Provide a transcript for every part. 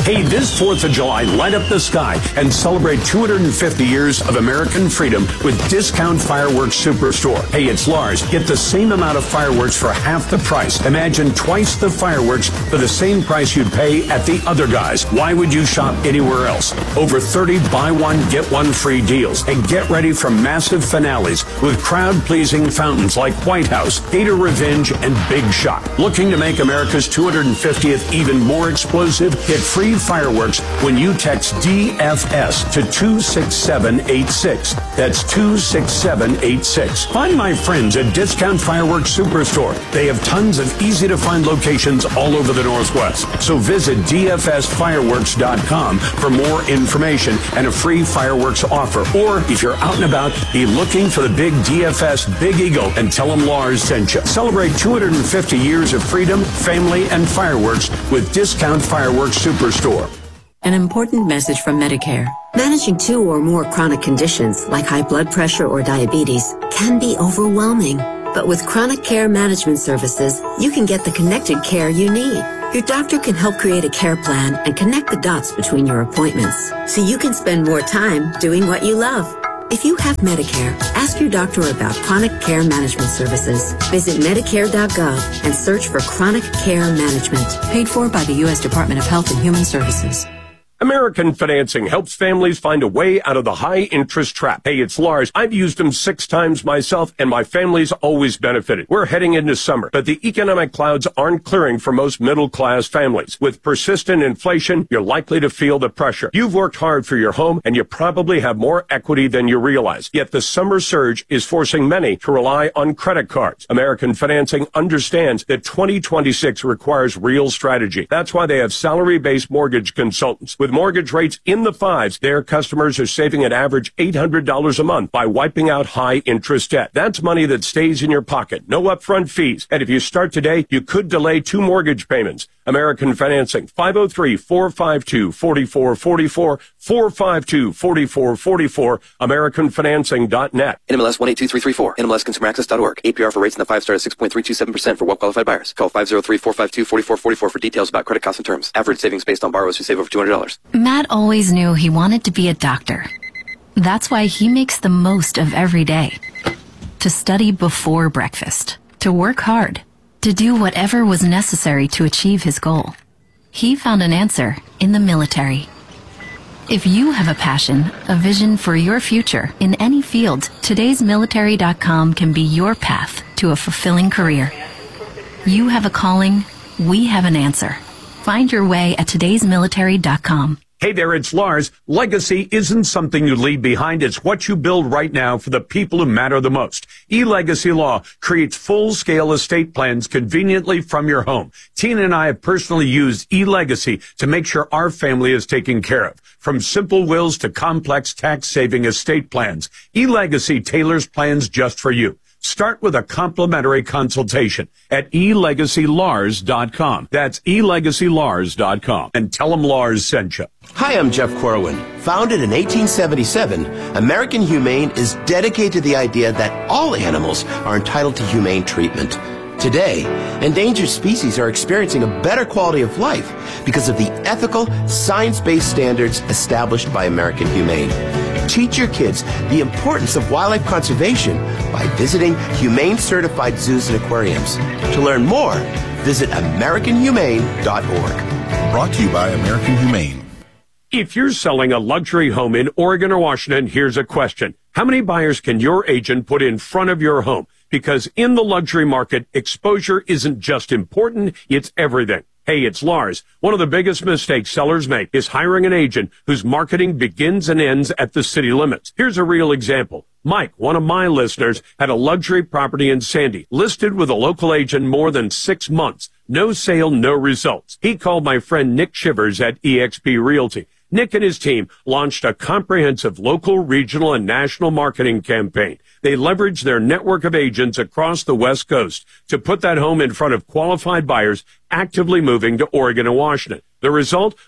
Hey, this 4th of July, light up the sky and celebrate 250 years of American freedom with Discount Fireworks Superstore. Hey, it's Lars. Get the same amount of fireworks for half the price. Imagine twice the fireworks for the same price you'd pay at the other guys. Why would you shop anywhere else? Over 30 buy one, get one free deals. And get ready for massive finales with crowd-pleasing fountains like White House, Gator Revenge, and Big Shot. Looking to make America's 250th even more explosive? Get free fireworks when you text DFS to 26786. That's 26786. Find my friends at Discount Fireworks Superstore. They have tons of easy-to-find locations all over the Northwest. So visit DFSfireworks.com for more information and a free fireworks offer. Or if you're out and about, be looking for the big DFS Big Eagle and tell them Lars sent you. Celebrate 250 years of freedom, family, and fireworks with Discount Fireworks Superstore. An important message from Medicare. Managing 2 or more chronic conditions like high blood pressure or diabetes can be overwhelming. But with Chronic Care Management Services, you can get the connected care you need. Your doctor can help create a care plan and connect the dots between your appointments so you can spend more time doing what you love. If you have Medicare, ask your doctor about Chronic Care Management Services. Visit Medicare.gov and search for Chronic Care Management. Paid for by the U.S. Department of Health and Human Services. American Financing helps families find a way out of the high-interest trap. Hey, it's Lars. I've used them 6 times myself, and my family's always benefited. We're heading into summer, but the economic clouds aren't clearing for most middle-class families. With persistent inflation, you're likely to feel the pressure. You've worked hard for your home, and you probably have more equity than you realize. Yet the summer surge is forcing many to rely on credit cards. American Financing understands that 2026 requires real strategy. That's why they have salary-based mortgage consultants. With mortgage rates in the 5s, their customers are saving an average $800 a month by wiping out high interest debt. That's money that stays in your pocket. No upfront fees. And if you start today, you could delay 2 mortgage payments. American Financing, 503-452-4444, 452-4444, AmericanFinancing.net. NMLS 182334, NMLSConsumerAccess.org. APR for rates in the 5 star at 6.327% for well-qualified buyers. Call 503-452-4444 for details about credit costs and terms. Average savings based on borrowers who save over $200. Matt always knew he wanted to be a doctor. That's why he makes the most of every day. To study before breakfast. To work hard. To do whatever was necessary to achieve his goal. He found an answer in the military. If you have a passion, a vision for your future in any field, todaysmilitary.com can be your path to a fulfilling career. You have a calling, we have an answer. Find your way at todaysmilitary.com. Hey there, it's Lars. Legacy isn't something you leave behind. It's what you build right now for the people who matter the most. eLegacy Law creates full-scale estate plans conveniently from your home. Tina and I have personally used eLegacy to make sure our family is taken care of. From simple wills to complex tax-saving estate plans, eLegacy tailors plans just for you. Start with a complimentary consultation at elegacylars.com. That's elegacylars.com. And tell them Lars sent you. Hi, I'm Jeff Corwin. Founded in 1877, American Humane is dedicated to the idea that all animals are entitled to humane treatment. Today, endangered species are experiencing a better quality of life because of the ethical, science-based standards established by American Humane. Teach your kids the importance of wildlife conservation by visiting humane-certified zoos and aquariums. To learn more, visit AmericanHumane.org. Brought to you by American Humane. If you're selling a luxury home in Oregon or Washington, here's a question. How many buyers can your agent put in front of your home? Because in the luxury market, exposure isn't just important, it's everything. Hey, it's Lars. One of the biggest mistakes sellers make is hiring an agent whose marketing begins and ends at the city limits. Here's a real example. Mike, one of my listeners, had a luxury property in Sandy, listed with a local agent more than 6 months. No sale, no results. He called my friend Nick Shivers at eXp Realty. Nick and his team launched a comprehensive local, regional, and national marketing campaign. They leveraged their network of agents across the West Coast to put that home in front of qualified buyers actively moving to Oregon and Washington. The result,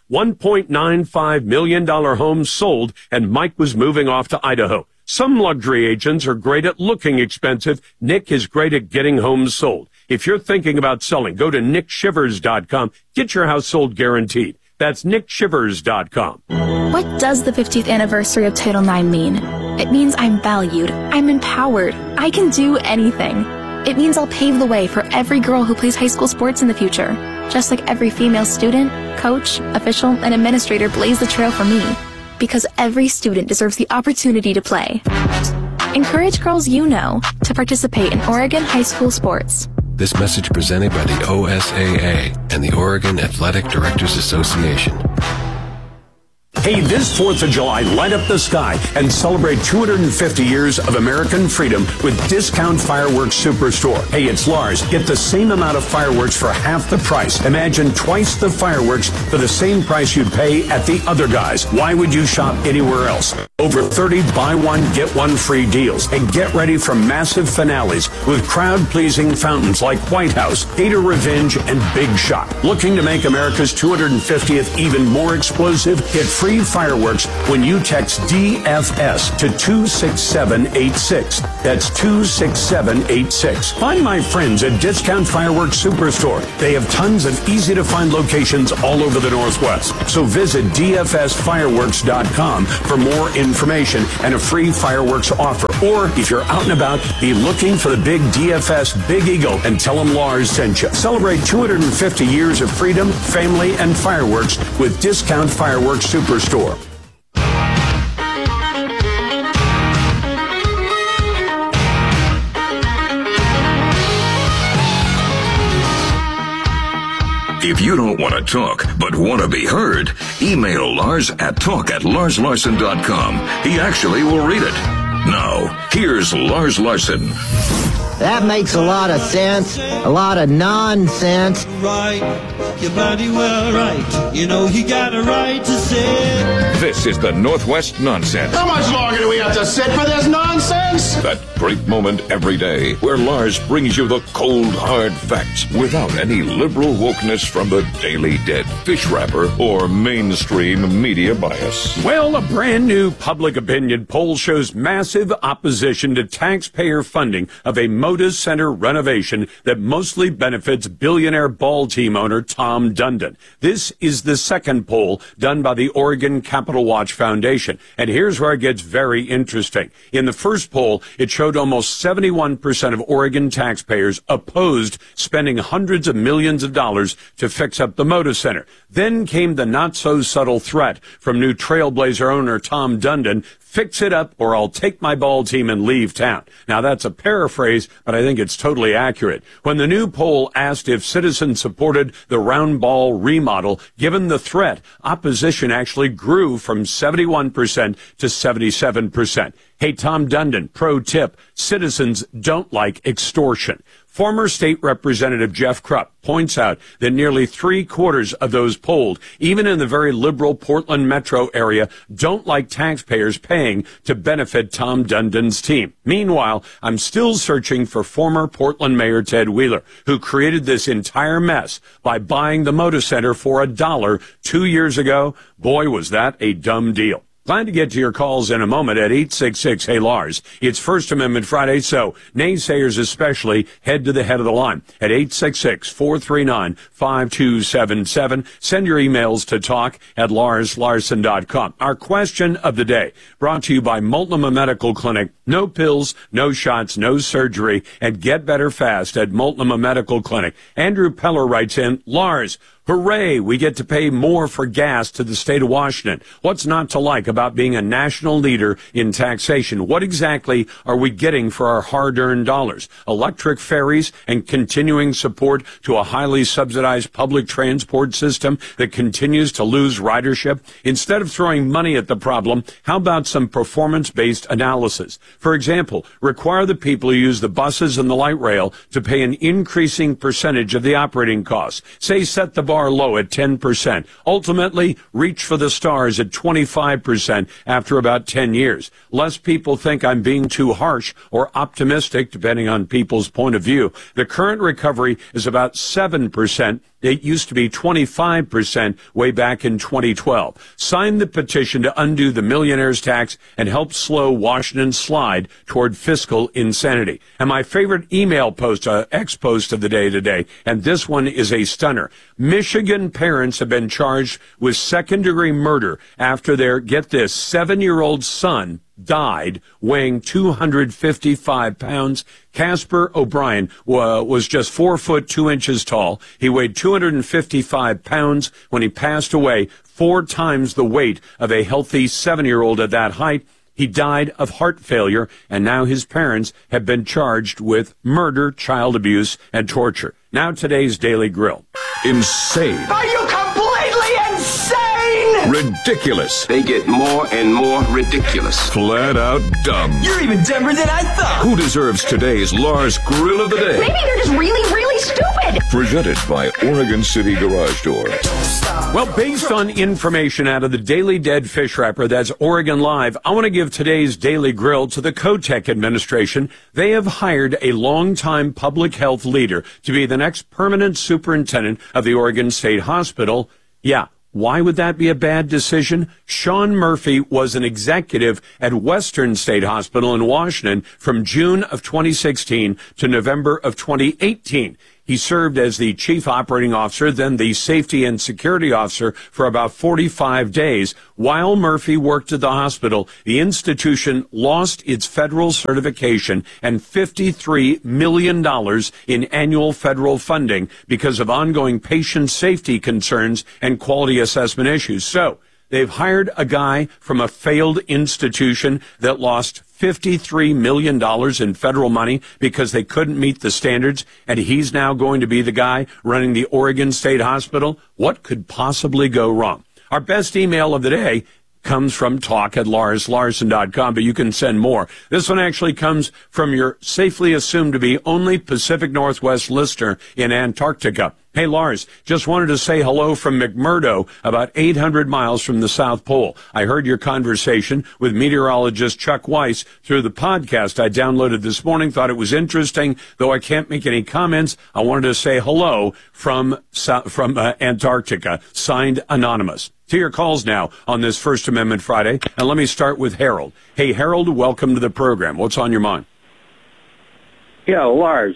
$1.95 million homes sold, and Mike was moving off to Idaho. Some luxury agents are great at looking expensive. Nick is great at getting homes sold. If you're thinking about selling, go to nickshivers.com. Get your house sold guaranteed. That's nickshivers.com. What does the 50th anniversary of Title IX mean? It means I'm valued, I'm empowered, I can do anything. It means I'll pave the way for every girl who plays high school sports in the future, just like every female student, coach, official, and administrator blazed the trail for me. Because every student deserves the opportunity to play. Encourage girls you know to participate in Oregon high school sports. This message presented by the OSAA and the Oregon Athletic Directors Association. Hey, this 4th of July, light up the sky and celebrate 250 years of American freedom with Discount Fireworks Superstore. Hey, it's Lars. Get the same amount of fireworks for half the price. Imagine twice the fireworks for the same price you'd pay at the other guys. Why would you shop anywhere else? Over 30 buy one, get one free deals. And get ready for massive finales with crowd-pleasing fountains like White House, Gator Revenge, and Big Shot. Looking to make America's 250th even more explosive? Get free fireworks when you text DFS to 26786. That's 26786. Find my friends at Discount Fireworks Superstore. They have tons of easy-to-find locations all over the Northwest. So visit DFSfireworks.com for more information and a free fireworks offer. Or if you're out and about, be looking for the big DFS Big Eagle and tell them Lars sent you. Celebrate 250 years of freedom, family, and fireworks with Discount Fireworks Superstore. If you don't want to talk, but want to be heard, email Lars at talk@larslarson.com. He actually will read it. Now, here's Lars Larson. That makes a lot of sense, a lot of nonsense. Right, you're bloody well right. You know you got a right to say. This is the Northwest Nonsense. How much longer do we have to sit for this nonsense? That great moment every day where Lars brings you the cold, hard facts without any liberal wokeness from the Daily Dead, fish wrapper, or mainstream media bias. Well, a brand new public opinion poll shows massive opposition to taxpayer funding of a Moda Center renovation that mostly benefits billionaire ball team owner Tom Dundon. This is the second poll done by the Oregon Capital Watch Foundation. And here's where it gets very interesting. In the first poll, it showed almost 71% of Oregon taxpayers opposed spending hundreds of millions of dollars to fix up the Moda Center. Then came the not-so-subtle threat from new Trailblazer owner Tom Dundon, fix it up or I'll take my ball team and leave town. Now, that's a paraphrase, but I think it's totally accurate. When the new poll asked if citizens supported the round ball remodel, given the threat, opposition actually grew from 71% to 77%. Hey, Tom Dundon, pro tip, citizens don't like extortion. Former State Representative Jeff Krupp points out that nearly 3/4 of those polled, even in the very liberal Portland metro area, don't like taxpayers paying to benefit Tom Dundon's team. Meanwhile, I'm still searching for former Portland Mayor Ted Wheeler, who created this entire mess by buying the Moda Center for $1 2 years ago. Boy, was that a dumb deal. Glad to get to your calls in a moment at 866-HEY-LARS. It's First Amendment Friday, so naysayers especially head to the head of the line at 866-439-5277. Send your emails to talk@larslarson.com. Our question of the day brought to you by Multnomah Medical Clinic. No pills, no shots, no surgery, and get better fast at Multnomah Medical Clinic. Andrew Peller writes in, Lars, hooray, we get to pay more for gas to the state of Washington. What's not to like about being a national leader in taxation? What exactly are we getting for our hard-earned dollars? Electric ferries and continuing support to a highly subsidized public transport system that continues to lose ridership? Instead of throwing money at the problem, how about some performance-based analysis? For example, require the people who use the buses and the light rail to pay an increasing percentage of the operating costs. Say set the bar low at 10%. Ultimately, reach for the stars at 25% after about 10 years. Less people think I'm being too harsh or optimistic, depending on people's point of view. The current recovery is about 7%. It used to be 25% way back in 2012. Sign the petition to undo the millionaire's tax and help slow Washington's slide toward fiscal insanity. And my favorite email post, X post of the day today, and this one is a stunner. Michigan parents have been charged with second-degree murder after their, get this, 7-year-old son died weighing 255 pounds. Casper O'Brien was just 4 foot 2 inches tall. He weighed 255 pounds when he passed away, 4 times the weight of a healthy 7-year-old at that height. He died of heart failure, and now his parents have been charged with murder, child abuse, and torture. Now today's Daily Grill. Insane. Are you completely insane? Ridiculous. They get more and more ridiculous. Flat out dumb. You're even dumber than I thought. Who deserves today's Lars Grill of the Day? Maybe they're just really, really stupid. Presented by Oregon City Garage Door. Well, based on information out of the Daily Dead Fish Wrapper, that's Oregon Live, I want to give today's Daily Grill to the Kotek administration. They have hired a longtime public health leader to be the next permanent superintendent of the Oregon State Hospital. Yeah. Why would that be a bad decision? Sean Murphy was an executive at Western State Hospital in Washington from June of 2016 to November of 2018. He served as the chief operating officer, then the safety and security officer for about 45 days. While Murphy worked at the hospital, the institution lost its federal certification and $53 million in annual federal funding because of ongoing patient safety concerns and quality assessment issues. So they've hired a guy from a failed institution that lost $53 million in federal money because they couldn't meet the standards, and he's now going to be the guy running the Oregon State Hospital. What could possibly go wrong? Our best email of the day comes from talk@LarsLarson.com, but you can send more. This one actually comes from your safely assumed to be only Pacific Northwest listener in Antarctica. Hey, Lars, just wanted to say hello from McMurdo, about 800 miles from the South Pole. I heard your conversation with meteorologist Chuck Weiss through the podcast I downloaded this morning. Thought it was interesting, though I can't make any comments. I wanted to say hello from Antarctica, signed Anonymous. To your calls now on this First Amendment Friday, and let me start with Harold. Hey, Harold, welcome to the program. What's on your mind? Yeah, Lars,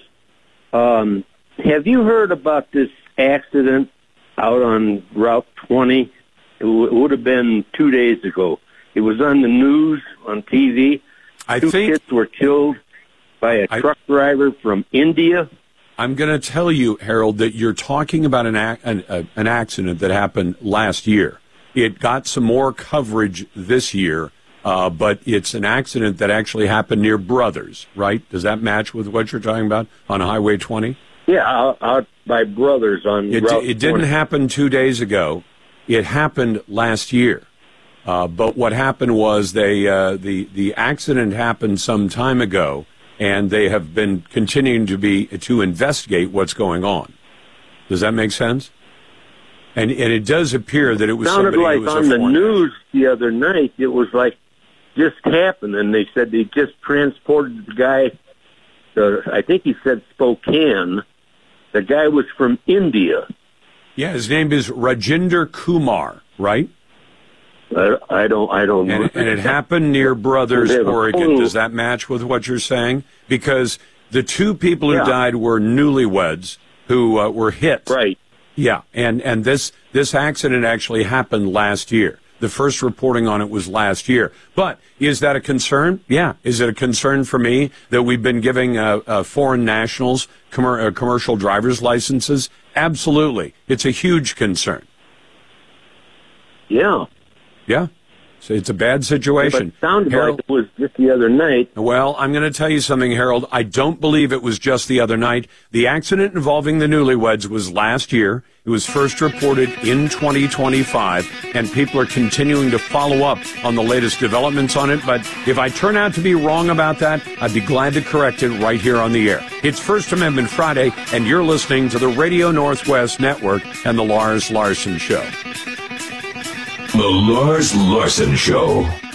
have you heard about this accident out on Route 20? It would have been 2 days ago. It was on the news, on TV. Two kids were killed by a truck driver from India. I'm going to tell you, Harold, that you're talking about an accident that happened last year. It got some more coverage this year, but it's an accident that actually happened near Brothers, right? Does that match with what you're talking about on Highway 20? Yeah, out by Brothers on Route 20. It didn't happen 2 days ago. It happened last year. But what happened was the accident happened some time ago, and they have been continuing to investigate what's going on. Does that make sense? And it does appear that it was somebody who was a foreigner. Sounded like on the news the other night, it was like just happened, and they said they just transported the guy to, I think he said Spokane. The guy was from India. Yeah, his name is Rajinder Kumar, right? I don't know. And it happened near Brothers, Oregon. Does that match with what you're saying? Because the two people who died were newlyweds who were hit. Right. Yeah, and this accident actually happened last year. The first reporting on it was last year. But is that a concern? Yeah. Is it a concern for me that we've been giving foreign nationals commercial driver's licenses? Absolutely. It's a huge concern. Yeah. Yeah. So it's a bad situation. But it sounded like it was just the other night. Well, I'm going to tell you something, Harold. I don't believe it was just the other night. The accident involving the newlyweds was last year. It was first reported in 2025, and people are continuing to follow up on the latest developments on it. But if I turn out to be wrong about that, I'd be glad to correct it right here on the air. It's First Amendment Friday, and you're listening to the Radio Northwest Network and the Lars Larson Show. The Lars Larson Show.